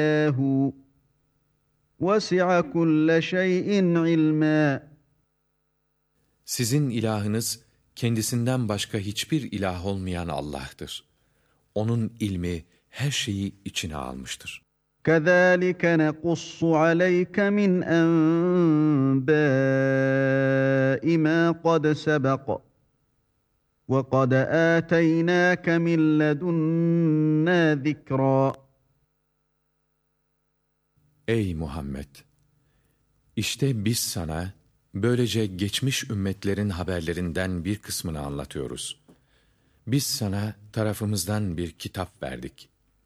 وَسِعَ كُلَّ شَيْءٍ عِلْمًا. Sizin ilahınız kendisinden başka hiçbir ilah olmayan Allah'tır. Onun ilmi her şeyi içine almıştır. كَذَٰلِكَ نَقُصُّ عَلَيْكَ مِنْ أَنْبَاءِ مَا قَدْ سَبَقَ وَقَدْ آتَيْنَاكَ مِنْ لَدُنَّا ذِكْرًا. Ey Muhammed! İşte biz sana böylece geçmiş ümmetlerin haberlerinden bir kısmını anlatıyoruz. Biz sana tarafımızdan bir kitap verdik.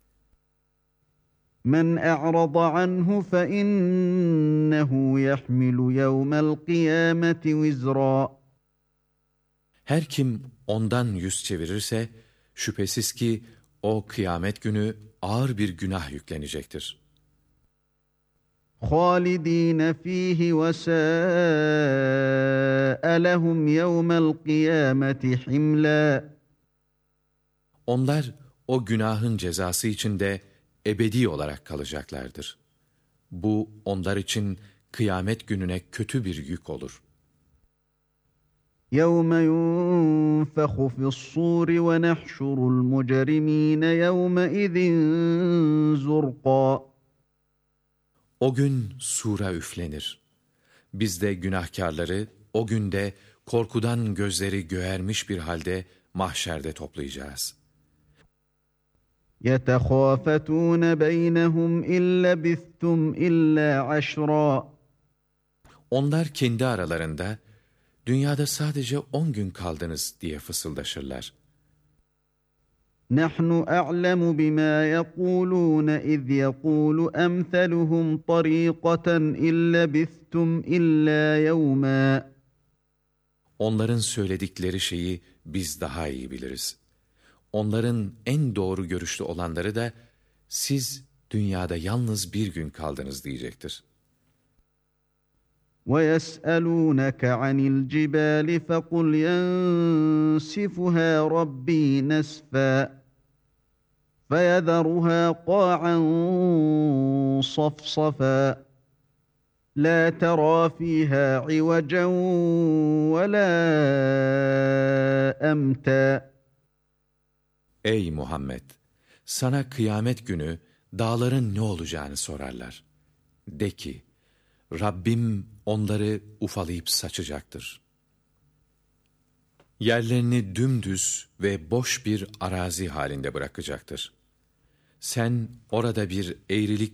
مَنْ أَعْرَضَ عَنْهُ فَإِنَّهُ يَحْمِلُ يَوْمَ الْقِيَامَةِ وِزْرًا. Her kim ondan yüz çevirirse, şüphesiz ki o kıyamet günü ağır bir günah yüklenecektir. خَالِد۪ينَ ف۪يهِ وَسَاءَ لَهُمْ يَوْمَ الْقِيَامَةِ حِمْلًا. Onlar o günahın cezası içinde ebedi olarak kalacaklardır. Bu onlar için kıyamet gününe kötü bir yük olur. يَوْمَ يُنْفَخُ فِي الصُّورِ وَنَحْشُرُ الْمُجْرِم۪ينَ يَوْمَئِذٍ زُرْقًا. O gün sura üflenir. Biz de günahkarları o günde korkudan gözleri göğermiş bir halde mahşerde toplayacağız. يَتَخَافَتُونَ بَيْنَهُمْ اِنْ لَبِثْتُمْ اِلَّا عَشْرًا. Onlar kendi aralarında, dünyada sadece 10 gün kaldınız diye fısıldaşırlar. نَحْنُ أَعْلَمُ بِمَا يَقُولُونَ اِذْ يَقُولُ أَمْثَلُهُمْ طَرِيقَةً اِنْ لَبِثْتُمْ اِلَّا يَوْمًا. Onların söyledikleri şeyi biz daha iyi biliriz. Onların en doğru görüşlü olanları da, siz dünyada yalnız bir gün kaldınız diyecektir. وَيَسْأَلُونَكَ عَنِ الْجِبَالِ فَقُلْ يَنْسِفُهَا رَبِّي نَسْفًا فَيَذَرُهَا قَاعًا صَفْصَفًا لَا تَرَى فِيهَا عِوَجًا وَلَا أَمْتًا. Ey Muhammed! Sana kıyamet günü dağların ne olacağını sorarlar. De ki, Rabbim onları ufalayıp saçacaktır. Yerlerini dümdüz ve boş bir arazi halinde bırakacaktır. Sen orada bir eğrilik